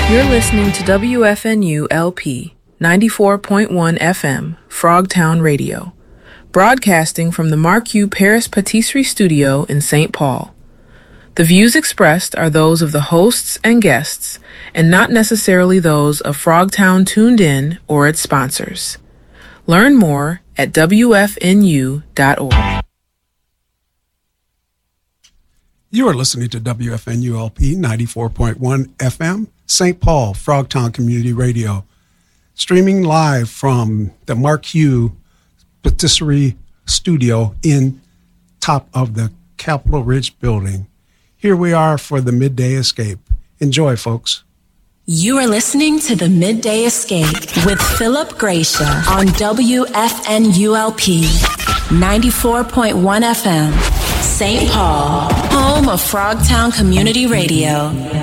You're listening to WFNU LP 94.1 FM, Frogtown Radio, broadcasting from the Mark U. Paris Patisserie Studio in St. Paul. The views expressed are those of the hosts and guests, and not necessarily those of Frogtown Tuned In or its sponsors. Learn more at WFNU.org. You are listening to WFNU LP 94.1 FM, St. Paul, Frogtown Community Radio, streaming live from the Mark U. Patisserie Studio in top of the Capitol Ridge building. Here we are for the Midday Escape. Enjoy, folks. You are listening to the Midday Escape with Philip Gracia on WFNULP 94.1 FM, St. Paul, home of Frogtown Community Radio.